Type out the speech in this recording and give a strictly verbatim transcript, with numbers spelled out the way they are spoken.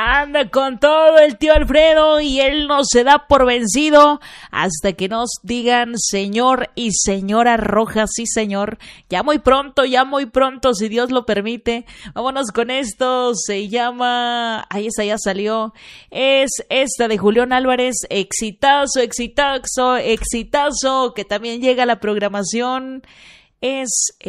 Anda con todo el tío Alfredo y él no se da por vencido hasta que nos digan señor y señora Rojas. Sí, señor. Ya muy pronto, ya muy pronto, si Dios lo permite. Vámonos con esto. Se llama... Ahí esa ya salió. Es esta de Julián Álvarez. Exitazo, exitazo, exitazo. Que también llega a la programación. Es...